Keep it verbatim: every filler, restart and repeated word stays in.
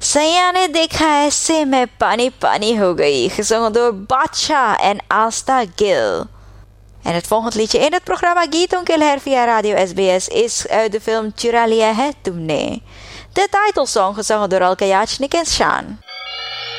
सैया ने देखा ऐसे मैं पानी पानी हो gei, gezongen door Batcha en Asta Gil. En het volgende liedje in het programma Geeton Kilher via Radio S B S is uit de film Chura Liya Hai Tumne. De titelsong gezongen door Alka Yachnik en Shan.